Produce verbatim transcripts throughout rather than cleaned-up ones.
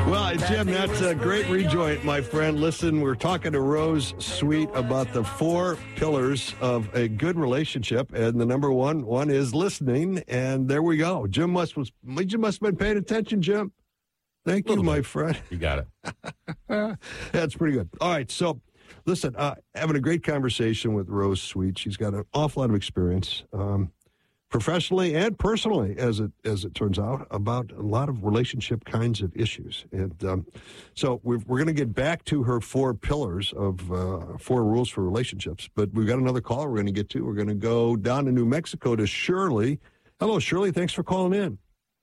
Well, Jim, that's a great rejoin, my friend. Listen, we're talking to Rose Sweet about the four pillars of a good relationship, and the number one one is listening. And there we go. Jim must was Jim must have been paying attention, Jim. Thank you, my friend. You got it. That's pretty good. All right, so listen, uh, having a great conversation with Rose Sweet. She's got an awful lot of experience. Um, professionally and personally, as it as it turns out, about a lot of relationship kinds of issues. And um, so we're, we're going to get back to her four pillars of uh, four rules for relationships. But we've got another caller we're going to get to. We're going to go down to New Mexico to Shirley. Hello, Shirley. Thanks for calling in.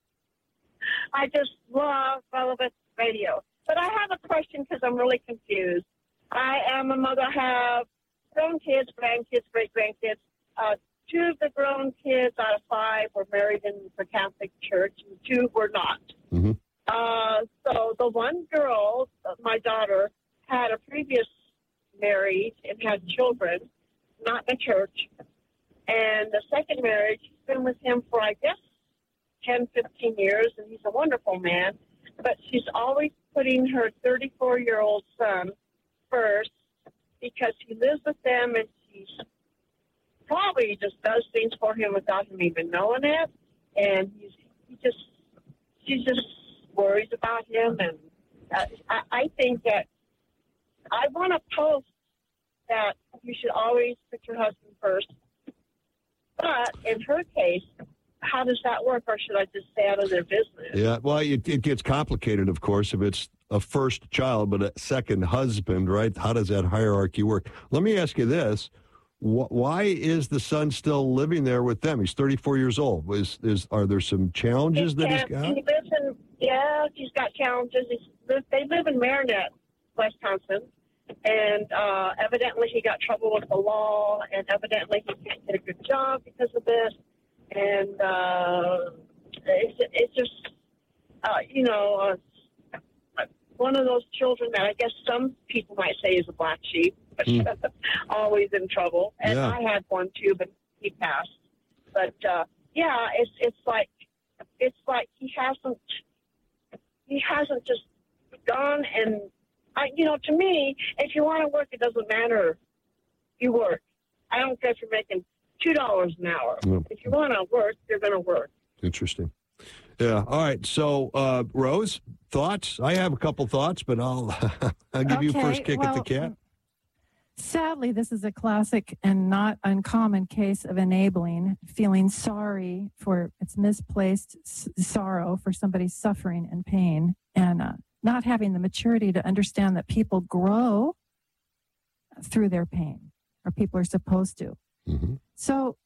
I just love relevant radio. But I have a question because I'm really confused. I am a mother. I have grown kids, grandkids, great-grandkids. Uh, Two of the grown kids out of five were married in the Catholic Church, and two were not. Mm-hmm. Uh, so the one girl, my daughter, had a previous marriage and had children, not in the church. And the second marriage, she's been with him for, I guess, ten, fifteen years, and he's a wonderful man. But she's always putting her thirty-four-year-old son first because he lives with them and she's probably just does things for him without him even knowing it, and he's he just she just worries about him, and uh, I, I think that I want to post that you should always put your husband first. But in her case, how does that work, or should I just stay out of their business? Yeah, well, it, it gets complicated, of course, if it's a first child but a second husband, right? How does that hierarchy work? Let me ask you this. Why is the son still living there with them? He's thirty-four years old. Is, is Are there some challenges he that he's got? He lives in, yeah, he's got challenges. He's, they live in Marinette, Wisconsin, and uh, evidently he got trouble with the law, and evidently he can't get a good job because of this. And uh, it's, it's just, uh, you know, uh, one of those children that I guess some people might say is a black sheep. Mm. Always in trouble, and yeah. I had one too, but he passed. But uh, yeah, it's it's like it's like he hasn't he hasn't just gone and I you know to me, if you want to work, it doesn't matter. You work. I don't care if you're making two dollars an hour. Mm. If you want to work, you're going to work. Interesting. Yeah. All right. So, uh, Rose, thoughts? I have a couple thoughts, but I'll I'll give okay, you first kick well, at the cat. Sadly, this is a classic and not uncommon case of enabling, feeling sorry for its misplaced s- sorrow for somebody's suffering and pain, and uh, not having the maturity to understand that people grow through their pain, or people are supposed to. Mm-hmm. So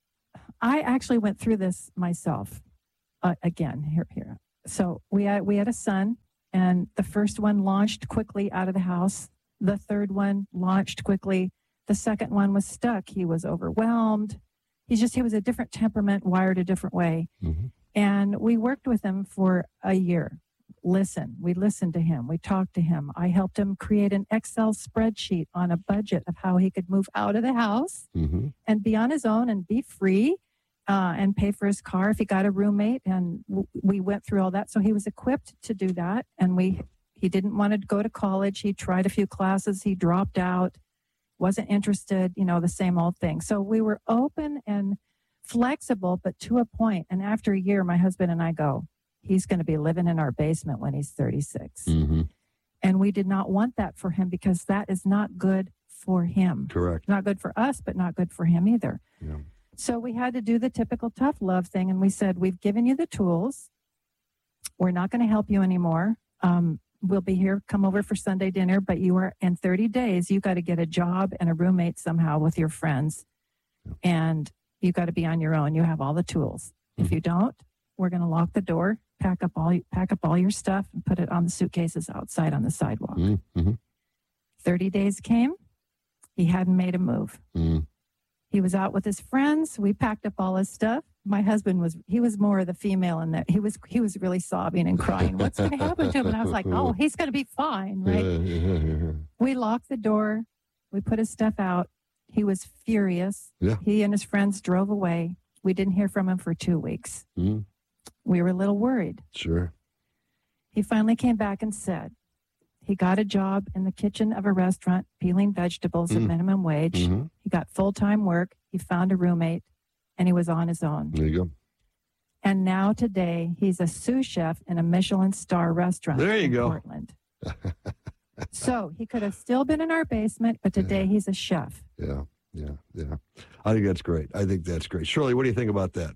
I actually went through this myself uh, again here, here. So we had, we had a son, and the first one launched quickly out of the house. The third one launched quickly. The second one was stuck. He was overwhelmed. He's just, he was a different temperament, wired a different way. Mm-hmm. And we worked with him for a year. Listen, we listened to him. We talked to him. I helped him create an Excel spreadsheet on a budget of how he could move out of the house mm-hmm. and be on his own and be free uh, and pay for his car if he got a roommate. And w- we went through all that. So he was equipped to do that. And we He didn't want to go to college. He tried a few classes. He dropped out, wasn't interested, you know, the same old thing. So we were open and flexible, but to a point. And after a year, my husband and I go, he's going to be living in our basement when he's thirty-six. Mm-hmm. And we did not want that for him because that is not good for him. Correct. Not good for us, but not good for him either. Yeah. So we had to do the typical tough love thing. And we said, we've given you the tools. We're not going to help you anymore. Um, We'll be here, come over for Sunday dinner, but you are in thirty days, you got to get a job and a roommate somehow with your friends. And you got to be on your own. You have all the tools. Mm-hmm. If you don't, we're going to lock the door, pack up all pack up all your stuff and put it on the suitcases outside on the sidewalk. Mm-hmm. thirty days came. He hadn't made a move. Mm-hmm. He was out with his friends. We packed up all his stuff. My husband was, he was more of the female in that. He was, he was really sobbing and crying. What's going to happen to him? And I was like, oh, he's going to be fine, right? Yeah, yeah, yeah. We locked the door. We put his stuff out. He was furious. Yeah. He and his friends drove away. We didn't hear from him for two weeks. Mm. We were a little worried. Sure. he finally came back and said he got a job in the kitchen of a restaurant peeling vegetables at Mm. minimum wage. Mm-hmm. He got full-time work. He found a roommate, and he was on his own. There you go. And now today, he's a sous chef in a Michelin star restaurant There you in go. Portland. So he could have still been in our basement, but today Yeah. he's a chef. Yeah, yeah, yeah. I think that's great. I think that's great. Shirley, what do you think about that?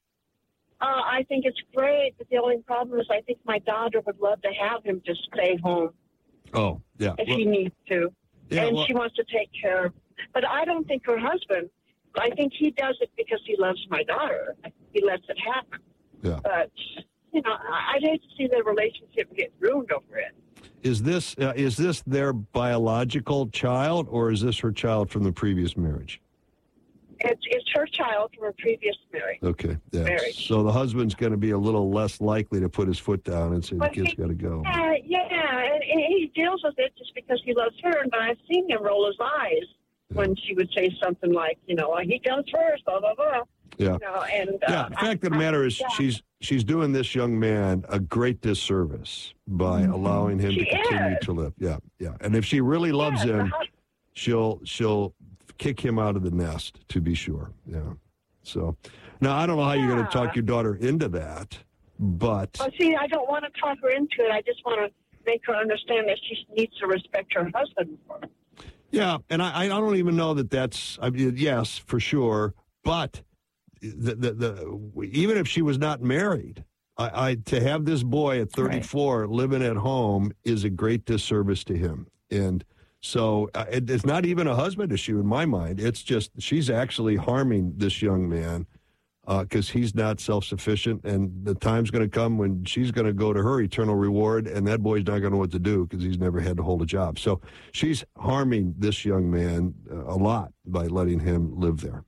Uh, I think it's great, but the only problem is I think my daughter would love to have him just stay home Oh, yeah. if Well, he needs to. yeah, and well, she wants to take care of. But I don't think her husband, I think he does it because he loves my daughter. He lets it happen. Yeah. But, you know, I- I'd hate to see their relationship get ruined over it. is this uh, is this their biological child, or is this her child from the previous marriage? It's, it's her child from her previous marriage. Okay, yeah. Marriage. So the husband's going to be a little less likely to put his foot down and say the But kid's he- got to go. Uh, yeah, and, and he deals with it just because he loves her. And I've seen him roll his eyes when she would say something like, you know, he comes first, blah, blah, blah. Yeah. You know, and, Yeah, uh, the fact of the I- matter is yeah. she's she's doing this young man a great disservice by Mhm. allowing him She to continue is. to live. Yeah, yeah. And if she really loves Yeah, the him, hus- she'll she'll kick him out of the nest, to be sure. Yeah. So now I don't know how you're going to Yeah. talk your daughter into that, but Well, see, I don't want to talk her into it. I just want to make her understand that she needs to respect her husband more. yeah, and I, I don't even know that that's I mean, yes, for sure, but the, the, the even if she was not married, I, I to have this boy at thirty-four living at home is a great disservice to him, and so uh, it, it's not even a husband issue in my mind. It's just she's actually harming this young man because he's not self-sufficient, and the time's going to come when she's going to go to her eternal reward, and that boy's not going to know what to do because he's never had to hold a job. So she's harming this young man uh, a lot by letting him live there.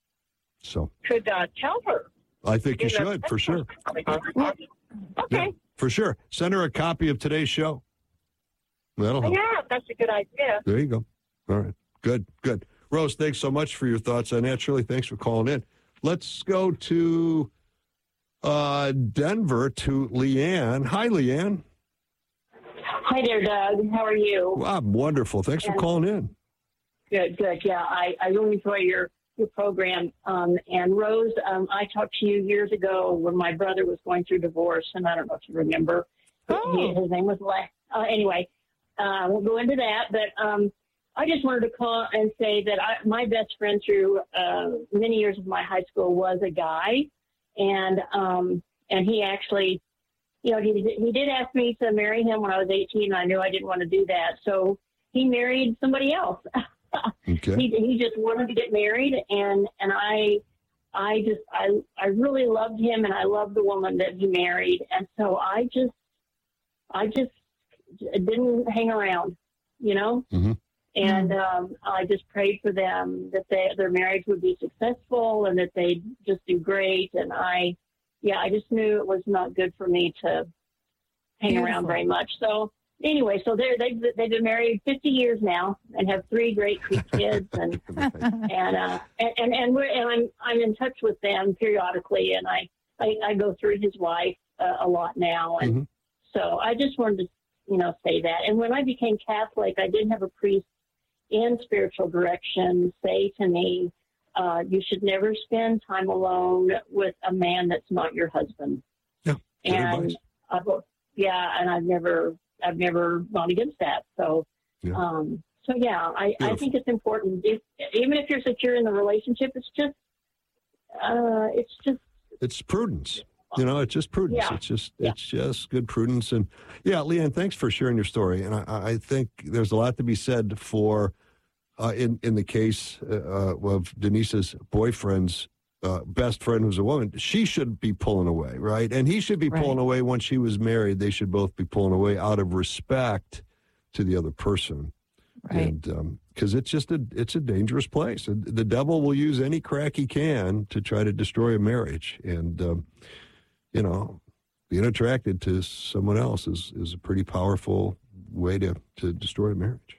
So Could uh, tell her. I think you You know, should, for sure. Okay. Yeah, for sure. Send her a copy of today's show. That'll help. Yeah, that's a good idea. There you go. All right. Good, good. Rose, thanks so much for your thoughts on that. Shirley, thanks for calling in. Let's go to uh, Denver to Leanne. Hi, Leanne. Hi there, Doug. How are you? Wow, wonderful. Thanks for calling in. Good, good. Yeah, I, I really enjoy your, your program. Um, and Rose, um, I talked to you years ago when my brother was going through divorce, and I don't know if you remember. Oh. He, his name was Les. Uh, anyway, uh, we'll go into that. But um, I just wanted to call and say that I, my best friend through uh, many years of my high school was a guy, and um, and he actually, you know, he he did ask me to marry him when I was eighteen. And I knew I didn't want to do that, so he married somebody else. Okay. he he just wanted to get married, and and I I just I I really loved him, and I loved the woman that he married, and so I just I just didn't hang around, you know. Mhm. And um, I just prayed for them that they, their marriage would be successful and that they'd just do great. And I, yeah, I just knew it was not good for me to hang Beautiful. around very much. So anyway, so they're, they've, they've been married fifty years now and have three great kids. And, and, uh, and, and, and, we're, and I'm, I'm in touch with them periodically. And I, I, I go through his wife uh, a lot now. And Mhm. so I just wanted to, you know, say that. And when I became Catholic, I did have a priest in spiritual direction say to me, uh, you should never spend time alone with a man that's not your husband. Yeah, good and advice. I've, yeah, and I've never, I've never gone against that. So, Yeah. um, so yeah, I, I Beautiful. think it's important. If, even if you're secure in the relationship, it's just, uh, it's just, It's prudence. You know, it's just prudence. Yeah. It's just Yeah. it's just good prudence. And yeah, Leanne, thanks for sharing your story. And I, I think there's a lot to be said for uh, in in the case uh, of Denise's boyfriend's uh, best friend, who's a woman. She should be pulling away, right? And he should be Right. pulling away when she was married. They should both be pulling away out of respect to the other person. Right. And because it's just a it's a dangerous place. And the devil will use any crack he can to try to destroy a marriage. And um, you know, being attracted to someone else is, is a pretty powerful way to, to destroy a marriage.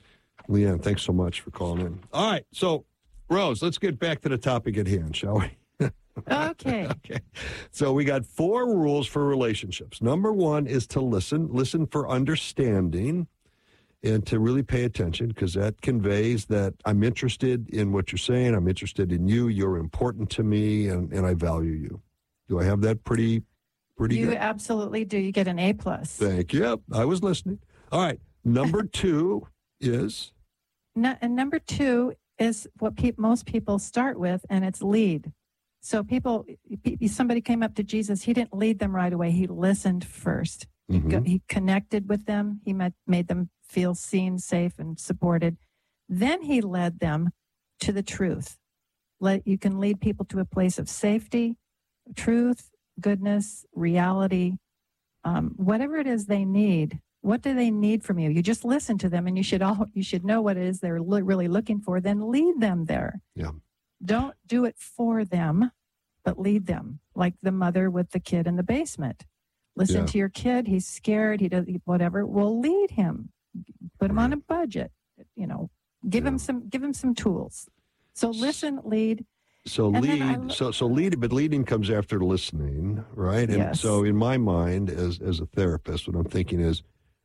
Leanne, thanks so much for calling in. All right, so, Rose, let's get back to the topic at hand, shall we? Okay. Okay. So we got four rules for relationships. Number one is to listen. Listen for understanding and to really pay attention, because that conveys that I'm interested in what you're saying. I'm interested in you. You're important to me, and, and I value you. Do I have that pretty, pretty You good? absolutely do. You get an A plus. Thank you. Yep, I was listening. All right. Number two is? No, and number two is what pe- most people start with, and it's lead. So people, pe- somebody came up to Jesus. He didn't lead them right away. He listened first. He, Mhm. go, he connected with them. He met, made them feel seen, safe, and supported. Then he led them to the truth. Let, you can lead people to a place of safety, truth, goodness, reality, um, whatever it is they need. What do they need from you? You just listen to them, and you should all you should know what it is they're lo- really looking for. Then lead them there. Yeah. Don't do it for them, but lead them, like the mother with the kid in the basement. Listen Yeah. to your kid. He's scared. He does whatever. Well, lead him. Put him on a budget. You know, give Yeah. him some give him some tools. So listen, lead. So And then I lead, lo- so so lead, but leading comes after listening, right? And Yes. so in my mind, as as a therapist, what I'm thinking is,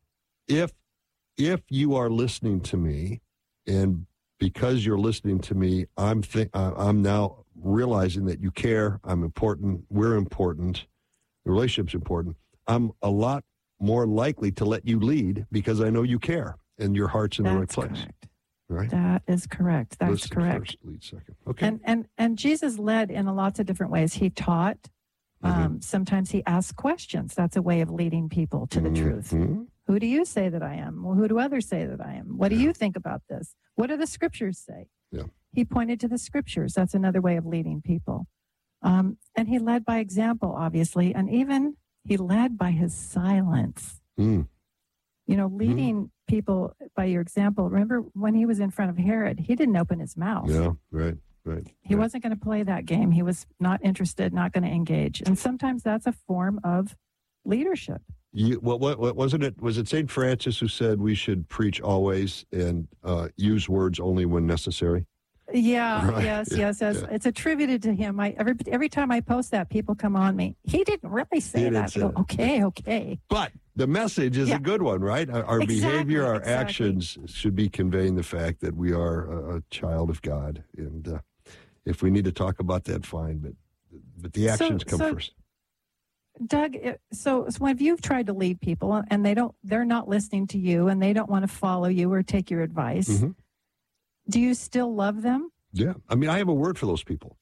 if if you are listening to me, and because you're listening to me, I'm th- I'm now realizing that you care. I'm important. We're important. The relationship's important. I'm a lot more likely to let you lead because I know you care and your heart's in the right That's place, correct. right? That is correct. That's Listen correct. First, lead second. Okay. And and and Jesus led in a lots of different ways. He taught. Um, sometimes he asked questions. That's a way of leading people to the truth. Mhm. Who do you say that I am? Well, who do others say that I am? What do Yeah. you think about this? What do the scriptures say? Yeah. He pointed to the scriptures. That's another way of leading people. Um, and he led by example, obviously, and even he led by his silence. Mm. You know, leading people by your example. Remember when he was in front of Herod, he didn't open his mouth. Yeah, right, right. He right. wasn't going to play that game. He was not interested, not going to engage. And sometimes that's a form of leadership. You, what, what, what wasn't it? Was it Saint Francis who said we should preach always and uh, use words only when necessary? Yeah, Right. yes, Yeah, yes, yes. yeah. It's attributed to him. I every every time I post that, people come on me. He didn't really say He didn't that. say I go, that. okay, okay. But the message is Yeah. a good one, right? Our, our Exactly, behavior, our exactly. actions should be conveying the fact that we are a, a child of God. And uh, if we need to talk about that, fine. But but the So- actions come so- first. Doug, it- so, so when you've tried to lead people and they don't, they're not listening to you and they don't want to follow you or take your advice, Mhm. do you still love them? Yeah. I mean, I have a word for those people.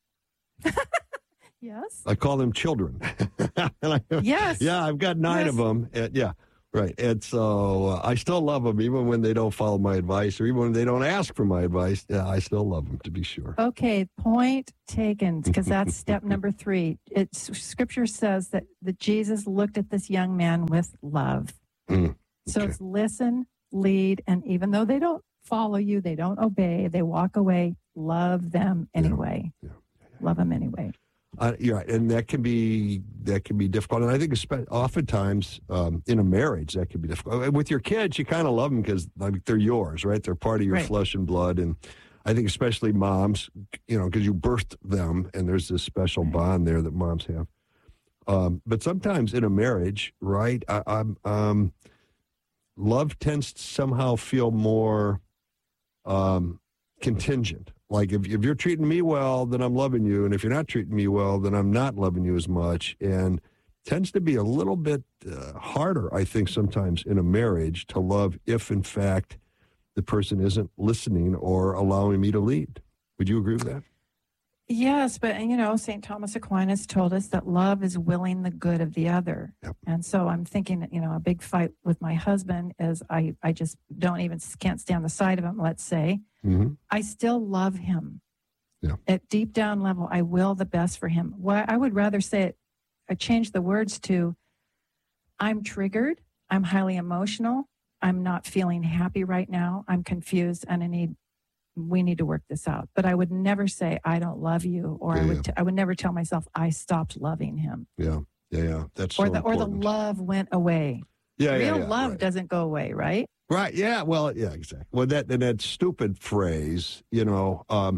Yes. I call them children. And I- Yes. Yeah, I've got nine Yes. of them. And, yeah, right. And so uh, I still love them, even when they don't follow my advice or even when they don't ask for my advice. Yeah, I still love them, to be sure. Okay, point taken, because that's step number three. It's scripture says that, that Jesus looked at this young man with love. Mm, So okay. it's listen, lead, and even though they don't follow you, they don't obey, they walk away, love them anyway. yeah, Love them anyway. Uh, you're right, and that can be that can be difficult. And I think, espe- oftentimes um, in a marriage, that can be difficult. With your kids, you kind of love them because like, they're yours, right? They're part of your Right. flesh and blood. And I think especially moms, you know, because you birthed them, and there's this special bond there that moms have. Um, but sometimes in a marriage, right? I, I'm um, love tends to somehow feel more um, contingent. Like if, if you're treating me well, then I'm loving you. And if you're not treating me well, then I'm not loving you as much. And tends to be a little bit uh, harder, I think, sometimes in a marriage to love if, in fact, the person isn't listening or allowing me to lead. Would you agree with that? Yes, but you know, Saint Thomas Aquinas told us that love is willing the good of the other. Yep. And so I'm thinking that, you know, a big fight with my husband is I, I just don't even can't stand the sight of him, let's say. Mm-hmm. I still love him. Yeah. At deep down level, I will the best for him. Why I would rather say it, I change the words to I'm triggered, I'm highly emotional, I'm not feeling happy right now, I'm confused, and I need we need to work this out. But I would never say I don't love you, or Yeah, I would yeah. t- I would never tell myself I stopped loving him, Yeah, yeah, yeah. That's or so the or the important. love went away. yeah, yeah, Real yeah, love right. doesn't go away, right? Right. Yeah. Well. Yeah. Exactly. Well, that and that stupid phrase. You know, um,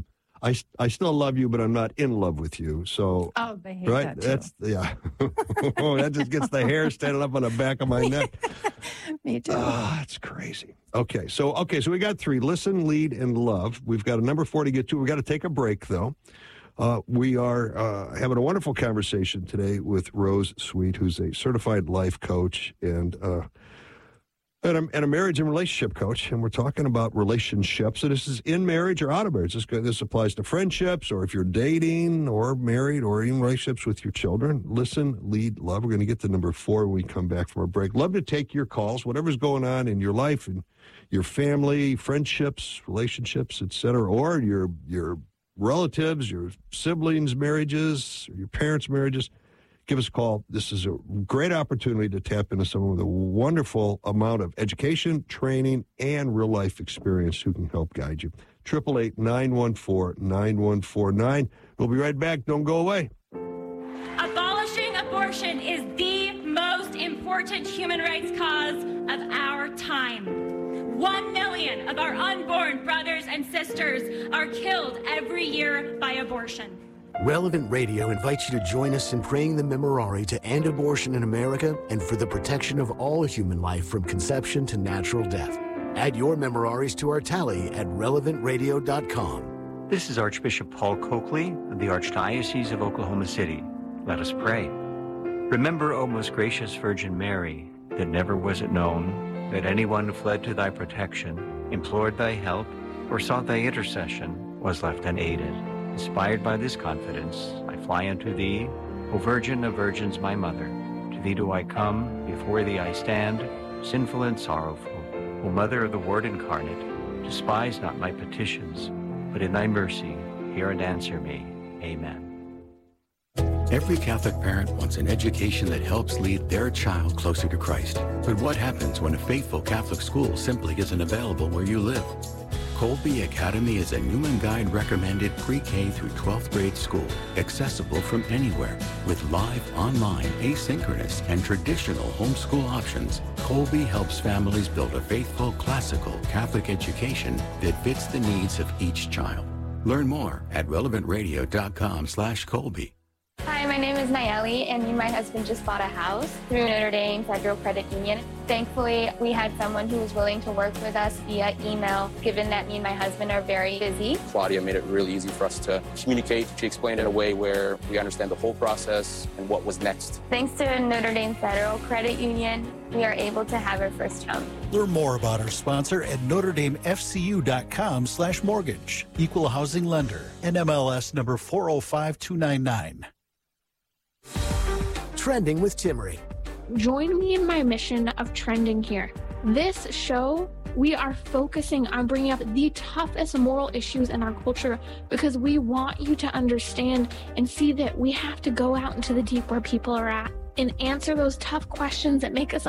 I, I still love you, but I'm not in love with you. So, Oh, they hate right? that too. That's, yeah. That just gets the hair standing up on the back of my neck. Me too. Ah, it's crazy. Okay, so okay, so we got three: listen, lead, and love. We've got a number four to get to. We got to take a break, though. Uh, we are uh, having a wonderful conversation today with Rose Sweet, who's a certified life coach and uh, and, a, and a marriage and relationship coach. And we're talking about relationships. So this is in marriage or out of marriage. This, this applies to friendships, or if you're dating or married, or in relationships with your children. Listen, lead, love. We're going to get to number four when we come back from our break. Love to take your calls, whatever's going on in your life and your family, friendships, relationships, et cetera, or your your relatives, your siblings' marriages, or your parents' marriages. Give us a call. This is a great opportunity to tap into someone with a wonderful amount of education, training, and real-life experience who can help guide you. eight eight eight, nine one four, nine one four nine. We'll be right back. Don't go away. Abolishing abortion is the most important human rights cause of our time. One million of our unborn brothers and sisters are killed every year by abortion. Relevant Radio invites you to join us in praying the Memorare to end abortion in America and for the protection of all human life from conception to natural death. Add your Memoraries to our tally at relevant radio dot com. This is Archbishop Paul Coakley of the Archdiocese of Oklahoma City. Let us pray. Remember, O most gracious Virgin Mary, that never was it known that anyone who fled to thy protection, implored thy help, or sought thy intercession was left unaided. Inspired by this confidence, I fly unto thee, O Virgin of Virgins, my Mother. To thee do I come, before thee I stand, sinful and sorrowful. O Mother of the Word incarnate, despise not my petitions, but in thy mercy hear and answer me. Amen. Every Catholic parent wants an education that helps lead their child closer to Christ. But what happens when a faithful Catholic school simply isn't available where you live? Colby Academy is a Newman Guide recommended pre-K through twelfth grade school, accessible from anywhere. With live, online, asynchronous, and traditional homeschool options, Colby helps families build a faithful, classical Catholic education that fits the needs of each child. Learn more at relevant radio dot com slash Colby. Hi, my name is Nayeli, and me and my husband just bought a house through Notre Dame Federal Credit Union. Thankfully, we had someone who was willing to work with us via email, given that me and my husband are very busy. Claudia made it really easy for us to communicate. She explained it in a way where we understand the whole process and what was next. Thanks to Notre Dame Federal Credit Union, we are able to have our first child. Learn more about our sponsor at notre dame f c u dot com slash mortgage. Equal housing lender. N M L S number four oh five two nine nine. Trending with Timmery. Join me in my mission of trending here. This show, we are focusing on bringing up the toughest moral issues in our culture because we want you to understand and see that we have to go out into the deep where people are at and answer those tough questions that make us